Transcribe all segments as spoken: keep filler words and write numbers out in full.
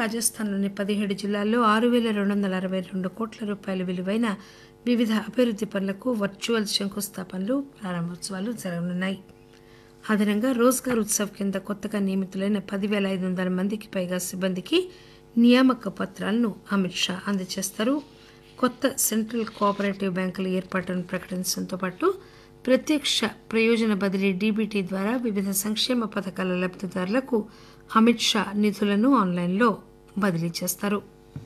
రాజస్థాన్లోని పదిహేడు జిల్లాల్లో ఆరు వేల రెండు వందల అరవై రెండు కోట్ల రూపాయల విలువైన వివిధ అభివృద్ది పనులకు వర్చువల్ శంకుస్థాపనలు ప్రారంభోత్సవాలు జరగనున్నాయి. అదనంగా రోజ్గార్ ఉత్సవ్ కింద కొత్తగా నియమితులైన పదివేల ఐదు వందల మందికి పైగా సిబ్బందికి నియామక పత్రాలను అమిత్ షా అందజేస్తారు. కొత్త సెంట్రల్ కోఆపరేటివ్ బ్యాంకుల ఏర్పాటును ప్రకటించడంతో పాటు ప్రత్యక్ష ప్రయోజన బదిలీ డీబీటీ ద్వారా వివిధ సంక్షేమ పథకాల లబ్దిదారులకు అమిత్ షా నిధులను ఆన్లైన్లో బదిలీ చేస్తారు.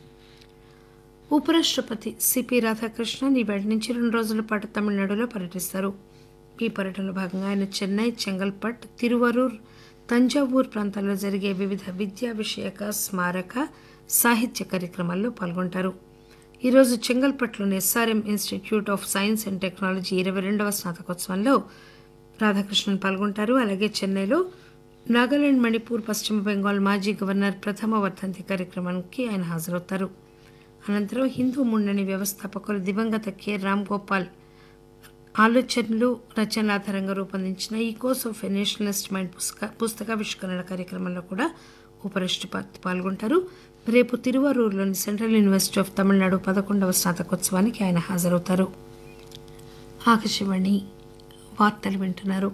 ఉపరాష్టపతి సిపి రాధాకృష్ణన్ ఈవేళ నుంచి రెండు రోజుల పాటు తమిళనాడులో పర్యటిస్తారు. ఈ పర్యటనలో భాగంగా ఆయన చెన్నై, చెంగల్పట్, తిరువరూర్, తంజావూర్ ప్రాంతాల్లో జరిగే వివిధ విద్యా విషయక, స్మారక, సాహిత్య కార్యక్రమాల్లో పాల్గొంటారు. ఈరోజు చెంగల్పట్లోని SRM institute of science and technology ఇరవై రెండవ స్నాతకోత్సవంలో రాధాకృష్ణన్ పాల్గొంటారు. అలాగే చెన్నైలో నాగాలాండ్, మణిపూర్, పశ్చిమ బెంగాల్ మాజీ గవర్నర్ ప్రథమ వర్ధంతి కార్యక్రమానికి ఆయన హాజరవుతారు. అనంతరం హిందూ మున్నణి వ్యవస్థాపకులు దివంగత కె రామ్ గోపాల్ ఆలోచనలు, రచనల ఆధారంగా రూపొందించిన ఈకోస్ ఆఫ్ ఎ నేషనలిస్ట్ మైండ్ పుస్తక పుస్తకావిష్కరణ కార్యక్రమంలో కూడా ఉపరాష్టపతి పాల్గొంటారు. రేపు తిరువారూరులోని సెంట్రల్ యూనివర్సిటీ ఆఫ్ తమిళనాడు పదకొండవ స్నాతకోత్సవానికి ఆయన హాజరవుతారు. ఆకాశవాణి వార్తలు వింటున్నారు.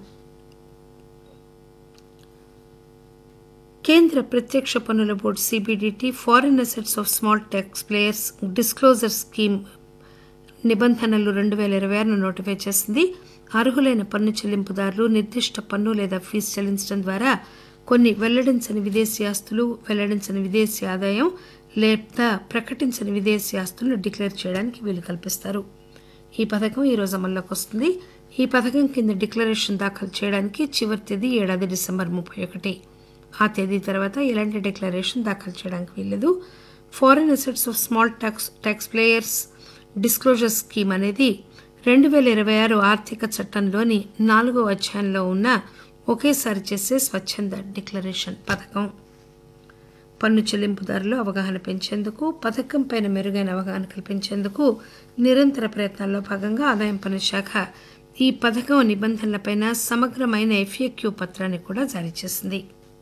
కేంద్ర ప్రత్యక్ష పన్నుల board CBDT foreign assets of small tax players disclosure scheme నిబంధనలు రెండు వేల ఇరవై ఆరును నోటిఫై చేసింది. అర్హులైన పన్ను చెల్లింపుదారులు నిర్దిష్ట పన్ను లేదా ఫీజు చెల్లించడం ద్వారా కొన్ని వెల్లడించని విదేశీ ఆస్తులు, వెల్లడించని విదేశీ ఆదాయం లేదా ప్రకటించని విదేశీ ఆస్తులను డిక్లేర్ చేయడానికి వీలు కల్పిస్తారు. ఈ పథకం ఈరోజు అమల్లోకి వస్తుంది. ఈ పథకం కింద డిక్లరేషన్ దాఖలు చేయడానికి చివరి తేదీ ఏడాది డిసెంబర్ ముప్పై ఒకటి. ఆ తేదీ తర్వాత ఎలాంటి డిక్లరేషన్ దాఖలు చేయడానికి వీల్లేదు. Foreign assets of small tax tax players disclosure scheme అనేది రెండు వేల ఇరవై ఆరు ఆర్థిక చట్టంలోని నాలుగో అధ్యాయంలో ఉన్న ఒకేసారి చేసే స్వచ్ఛంద డిక్లరేషన్ పథకం. పన్ను చెల్లింపుదారులు అవగాహన పెంచేందుకు, పథకం పైన మెరుగైన అవగాహన కల్పించేందుకు నిరంతర ప్రయత్నాల్లో భాగంగా ఆదాయం పన్ను శాఖ ఈ పథకం నిబంధనలపైన సమగ్రమైన ఎఫ్ఏక్యూ పత్రాన్ని కూడా జారీ చేసింది.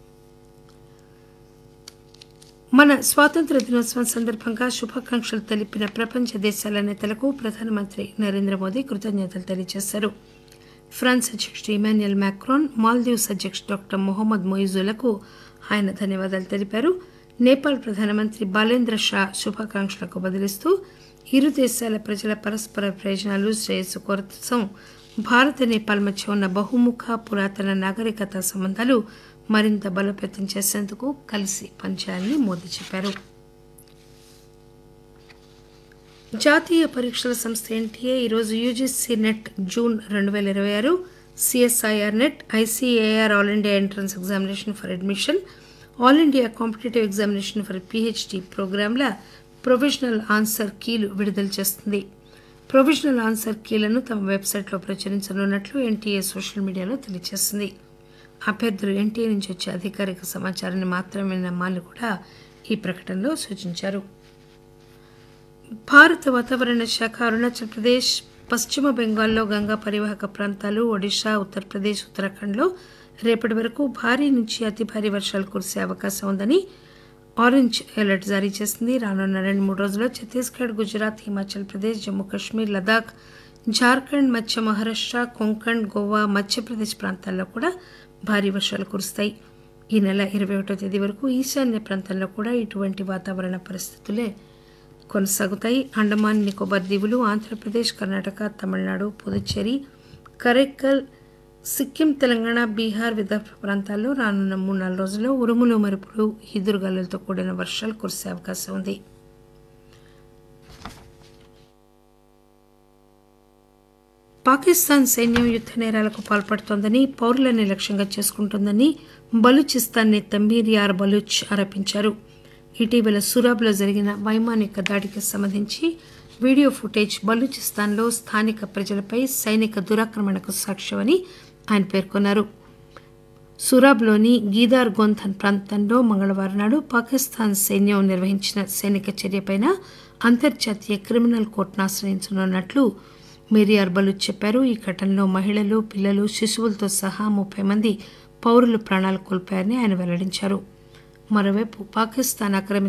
మన స్వాతంత్ర దినోత్సవం సందర్భంగా శుభాకాంక్షలు తెలిపిన ప్రపంచ దేశాల నేతలకు ప్రధానమంత్రి నరేంద్ర మోదీ కృతజ్ఞతలు తెలియజేశారు. ఫ్రాన్స్ అధ్యక్షుడు ఇమాన్యుయల్ మ్యాక్రాన్, మాల్దీవ్స్ అధ్యక్షుడు డాక్టర్ మొహమ్మద్ మొయిజులకు ఆయన ధన్యవాదాలు తెలిపారు. నేపాల్ ప్రధానమంత్రి బాలేంద్ర షా శుభాకాంక్షలకు బదిలిస్తూ ఇరు దేశాల ప్రజల పరస్పర ప్రయోజనాలు, శ్రేయస్సు కోసం భారత్, నేపాల్ మధ్య ఉన్న బహుముఖ పురాతన నాగరికత సంబంధాలు మరింత బలోపేతం చేసేందుకు కలిసి పనిచేయాలని మోదీ చెప్పారు. జాతీయ పరీక్షల సంస్థ ఎన్టీఏ ఈరోజు యూజీసీ నెట్ జూన్ రెండు వేల ఇరవై ఆరు, CSIR net, ICAR all India entrance examination for admission, all India competitive examination for PhD ప్రోగ్రాంల provisional answer కీలు విడుదల చేస్తుంది. ప్రొవిజనల్ ఆన్సర్ కీలను తమ వెబ్సైట్లో ప్రచురించనున్నట్లు ఎన్టీఏ సోషల్ మీడియాలో తెలియజేసింది. అభ్యర్థులు ఎన్టీఏ నుంచి వచ్చే అధికారిక సమాచారాన్ని మాత్రమే నమ్మాలని కూడా ఈ ప్రకటనలో సూచించారు. భారత వాతావరణ శాఖ అరుణాచల్ ప్రదేశ్, పశ్చిమ బెంగాల్లో గంగా పరివాహక ప్రాంతాలు, ఒడిశా, ఉత్తరప్రదేశ్, ఉత్తరాఖండ్లో రేపటి వరకు భారీ నుంచి అతి భారీ వర్షాలు కురిసే అవకాశం ఉందని ఆరెంజ్ అలర్ట్ జారీ చేసింది. రానున్న రెండు మూడు రోజుల్లో ఛత్తీస్గఢ్, గుజరాత్, హిమాచల్ ప్రదేశ్, జమ్మూ కాశ్మీర్, లదాఖ్, జార్ఖండ్, మధ్య మహారాష్ట్ర, కొంకణ్, గోవా, మధ్యప్రదేశ్ ప్రాంతాల్లో కూడా భారీ వర్షాలు కురుస్తాయి. ఈ నెల ఇరవై ఒకటో తేదీ వరకు ఈశాన్య ప్రాంతంలో కూడా ఇటువంటి వాతావరణ పరిస్థితులే కొనసాగుతాయి. అండమాన్ నికోబార్ దీవులు, ఆంధ్రప్రదేశ్, కర్ణాటక, తమిళనాడు, పుదుచ్చేరి, కరైక్కల్, సిక్కిం, తెలంగాణ, బీహార్, విదర్భ ప్రాంతాల్లో రానున్న మూడు నాలుగు రోజుల్లో ఉరుములు, మెరుపులు, ఈదురుగాలులతో కూడిన వర్షాలు కురిసే అవకాశం ఉంది. పాకిస్తాన్ సైన్యం యుద్ధ నేరాలకు పాల్పడుతోందని, పౌరులని లక్ష్యంగా చేసుకుంటోందని బలూచిస్తాన్ నేత మీర్ యార్ బలూచ్ ఆరోపించారు. ఇటీవల సూరాబ్లో జరిగిన వైమానిక దాడికి సంబంధించి వీడియో ఫుటేజ్ బలూచిస్తాన్లో స్థానిక ప్రజలపై సైనిక దురాక్రమణకు సాక్ష్యమని ఆయన పేర్కొన్నారు. సూరాబ్లోని గీదార్ గోంధన్ ప్రాంతంలో మంగళవారం నాడు పాకిస్తాన్ సైన్యం నిర్వహించిన సైనిక చర్యపై అంతర్జాతీయ క్రిమినల్ కోర్టును ఆశ్రయించనున్నట్లు మీర్ బలూచ్ చెప్పారు. ఈ ఘటనలో మహిళలు, పిల్లలు, శిశువులతో సహా ముప్పై మంది పౌరులు ప్రాణాలు కోల్పోయారని ఆయన వెల్లడించారు. మరోవైపు పాకిస్తాన్ ఆక్రమిత